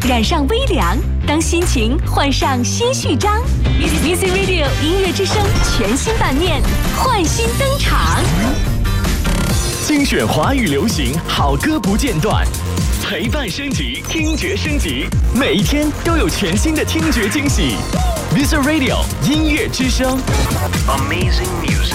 染上微凉，当心情换上新序章。Music Radio 音乐之声全新版面，焕新登场。 精选华语流行好歌不间断，陪伴升级，听觉升级，每一天都有全新的听觉惊喜。Music Radio 音乐之声 ，Amazing Music。